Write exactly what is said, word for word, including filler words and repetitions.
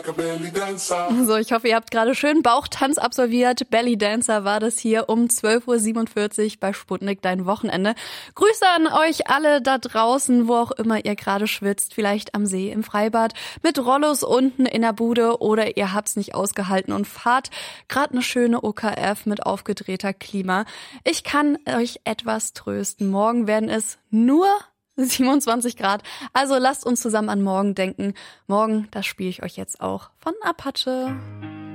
So, ich hoffe, ihr habt gerade schön Bauchtanz absolviert. Belly Dancer war das hier um zwölf Uhr siebenundvierzig bei Sputnik, dein Wochenende. Grüße an euch alle da draußen, wo auch immer ihr gerade schwitzt. Vielleicht am See, im Freibad, mit Rollos unten in der Bude oder ihr habt's nicht ausgehalten und fahrt gerade eine schöne O K F mit aufgedrehter Klima. Ich kann euch etwas trösten. Morgen werden es nur siebenundzwanzig Grad. Also lasst uns zusammen an morgen denken. Morgen, das spiele ich euch jetzt auch von Apache.